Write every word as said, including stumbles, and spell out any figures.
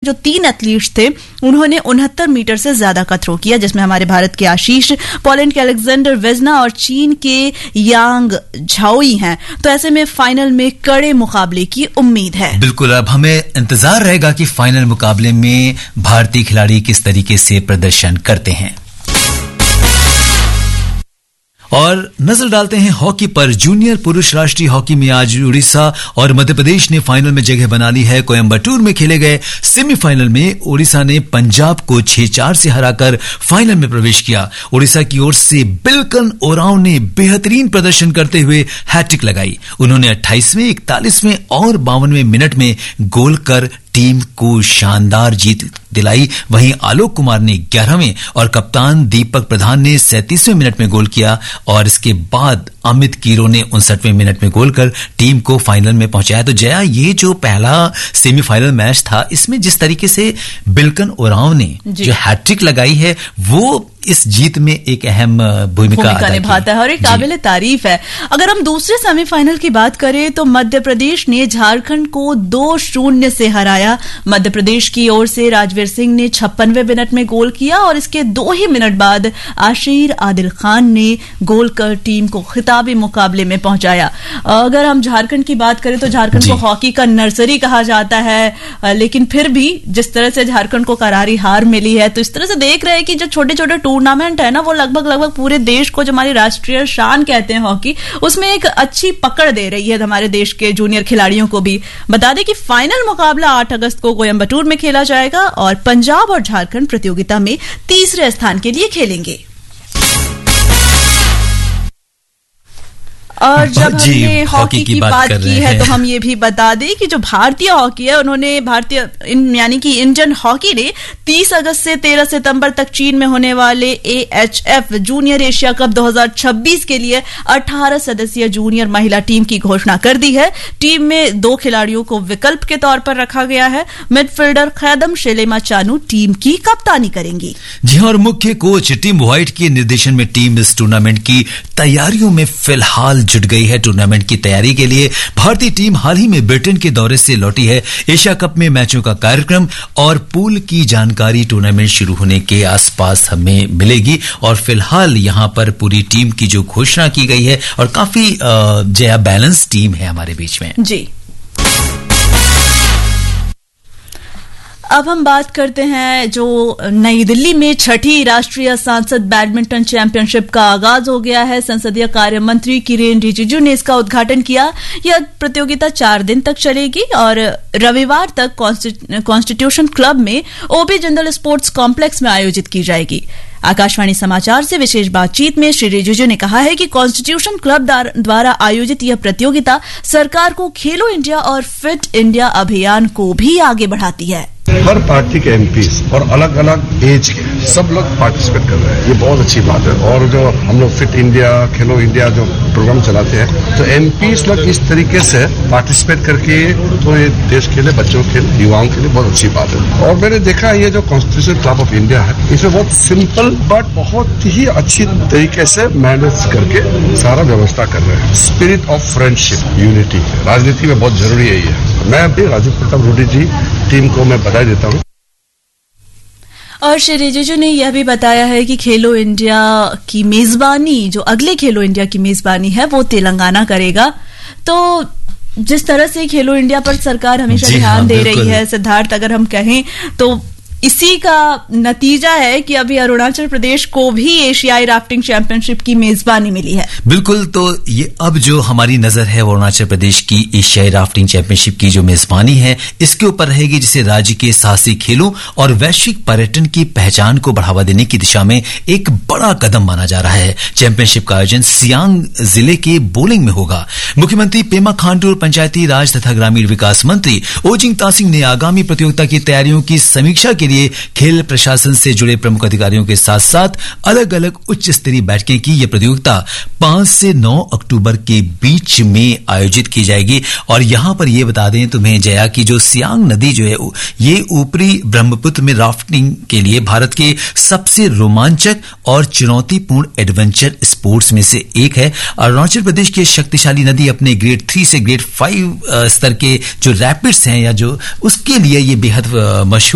जो तीन एथलीट्स थे उन्होंने उनहत्तर मीटर से ज्यादा का थ्रो किया, जिसमें हमारे भारत के आशीष, पोलैंड के अलेक्जेंडर वेजना और चीन के यांग झाओई हैं। तो ऐसे में फाइनल में कड़े मुकाबले की उम्मीद है। बिल्कुल, अब हमें इंतजार रहेगा कि फाइनल मुकाबले में भारतीय खिलाड़ी किस तरीके से प्रदर्शन करते हैं। और नजर डालते हैं हॉकी पर। जूनियर पुरुष राष्ट्रीय हॉकी में आज उड़ीसा और मध्य प्रदेश ने फाइनल में जगह बना ली है। कोयम्बटूर में खेले गए सेमीफाइनल में उड़ीसा ने पंजाब को छह चार से हराकर फाइनल में प्रवेश किया। उड़ीसा की ओर से बिल्कन ओराव ने बेहतरीन प्रदर्शन करते हुए हैट्रिक लगाई। उन्होंने अट्ठाईसवें, इकतालीसवें और बावनवें मिनट में गोल कर टीम को शानदार जीत दिलाई। वहीं आलोक कुमार ने ग्यारहवें और कप्तान दीपक प्रधान ने सैंतीसवें मिनट में गोल किया और इसके बाद अमित कीरो ने उनसठवें मिनट में गोल कर टीम को फाइनल में पहुंचाया। तो जया, ये जो पहला सेमीफाइनल मैच था, इसमें जिस तरीके से बिल्कन ओराव ने जो हैट्रिक लगाई है वो इस जीत में एक अहम भूमिका निभाता है और एक काबिल तारीफ है। अगर हम दूसरे सेमीफाइनल की बात करें तो मध्य प्रदेश ने झारखंड को दो शून्य से हराया। मध्य प्रदेश की ओर से राजवीर सिंह ने छप्पनवें मिनट में गोल किया और इसके दो ही मिनट बाद आशीर आदिल खान ने गोल कर टीम को खिताबी मुकाबले में पहुंचाया। अगर हम झारखंड की बात करें तो झारखंड को हॉकी का नर्सरी कहा जाता है, लेकिन फिर भी जिस तरह से झारखंड को करारी हार मिली है, तो इस तरह से देख रहे हैं कि जो छोटे छोटे टूर्नामेंट है ना, वो लगभग लगभग पूरे देश को, जो हमारी राष्ट्रीय शान कहते हैं हॉकी, उसमें एक अच्छी पकड़ दे रही है हमारे देश के जूनियर खिलाड़ियों को भी। बता दें कि फाइनल मुकाबला आठ अगस्त को कोयम्बटूर में खेला जाएगा और पंजाब और झारखंड प्रतियोगिता में तीसरे स्थान के लिए खेलेंगे। और जब हमने हॉकी की बात की है तो हम ये भी बता दें कि जो भारतीय हॉकी है, उन्होंने भारतीय यानी कि इंडियन हॉकी ने तीस अगस्त से तेरह सितंबर तक चीन में होने वाले A H F junior Asia cup दो हज़ार छब्बीस के लिए अठारह सदस्यीय जूनियर महिला टीम की घोषणा कर दी है। टीम में दो खिलाड़ियों को विकल्प के तौर पर रखा गया है। मिडफील्डर खैदम शेलेमा चानू टीम की कप्तानी करेंगी। जी और मुख्य कोच टिम व्हाइट के निर्देशन में टीम इस टूर्नामेंट की तैयारियों में फिलहाल जुट गई है। टूर्नामेंट की तैयारी के लिए भारतीय टीम हाल ही में ब्रिटेन के दौरे से लौटी है। एशिया कप में मैचों का कार्यक्रम और पूल की जानकारी टूर्नामेंट शुरू होने के आसपास हमें मिलेगी और फिलहाल यहां पर पूरी टीम की जो घोषणा की गई है और काफी जया बैलेंस टीम है हमारे बीच में। जी, अब हम बात करते हैं जो नई दिल्ली में छठी राष्ट्रीय सांसद बैडमिंटन चैंपियनशिप का आगाज हो गया है। संसदीय कार्य मंत्री किरेन रिजिजू ने इसका उद्घाटन किया। यह प्रतियोगिता चार दिन तक चलेगी और रविवार तक कॉन्स्टिट्यूशन क्लब में ओबी जिंदल स्पोर्ट्स कॉम्प्लेक्स में आयोजित की जाएगी। आकाशवाणी समाचार से विशेष बातचीत में श्री रिजिजू ने कहा है कि कॉन्स्टिट्यूशन क्लब द्वारा आयोजित यह प्रतियोगिता सरकार को खेलो इंडिया और फिट इंडिया अभियान को भी आगे बढ़ाती है। हर पार्टी के एमपीज और अलग अलग एज के सब लोग पार्टिसिपेट कर रहे हैं, ये बहुत अच्छी बात है। और जो हम लोग फिट इंडिया, खेलो इंडिया जो प्रोग्राम चलाते हैं, तो एमपीज लोग इस तरीके से पार्टिसिपेट करके, तो ये देश के लिए, बच्चों के लिए, युवाओं के लिए बहुत अच्छी बात है। और मैंने देखा ये जो कॉन्स्टिट्यूशन क्लब ऑफ इंडिया है, इसमें बहुत सिंपल बट बहुत ही अच्छी तरीके से मैनेज करके सारा व्यवस्था कर रहे हैं। स्पिरिट ऑफ फ्रेंडशिप, यूनिटी राजनीति में बहुत जरूरी है ये। मैं भी राजीव प्रताप रूडी जी टीम को मैं बधाई देता हूं। और श्री रिजिजू ने यह भी बताया है कि खेलो इंडिया की मेजबानी, जो अगले खेलो इंडिया की मेजबानी है, वो तेलंगाना करेगा। तो जिस तरह से खेलो इंडिया पर सरकार हमेशा ध्यान हाँ, दे रही है सिद्धार्थ, अगर हम कहें तो इसी का नतीजा है कि अभी अरुणाचल प्रदेश को भी एशियाई राफ्टिंग चैंपियनशिप की मेजबानी मिली है। बिल्कुल, तो ये अब जो हमारी नजर है वो अरुणाचल प्रदेश की एशियाई राफ्टिंग चैंपियनशिप की जो मेजबानी है इसके ऊपर रहेगी, जिसे राज्य के साहसिक खेलों और वैश्विक पर्यटन की पहचान को बढ़ावा देने की दिशा में एक बड़ा कदम माना जा रहा है। चैंपियनशिप का आयोजन सियांग जिले के बोलिंग में होगा। मुख्यमंत्री पेमा खांडू और पंचायती राज तथा ग्रामीण विकास मंत्री ओजिंग तासिंग ने आगामी प्रतियोगिता की तैयारियों की समीक्षा के लिए खेल प्रशासन से जुड़े प्रमुख अधिकारियों के साथ साथ अलग अलग उच्च स्तरीय बैठकें की। यह प्रतियोगिता पांच से नौ अक्टूबर के बीच में आयोजित की जाएगी। और यहां पर यह बता दें तुम्हें जया कि जो सियांग नदी जो है ये ऊपरी ब्रह्मपुत्र में राफ्टिंग के लिए भारत के सबसे रोमांचक और चुनौतीपूर्ण एडवेंचर स्पोर्ट्स में से एक है। अरुणाचल प्रदेश की शक्तिशाली नदी अपने ग्रेड थ्री से ग्रेड फाइव स्तर के जो रैपिड्स हैं या जो उसके लिए ये बेहद मशहूर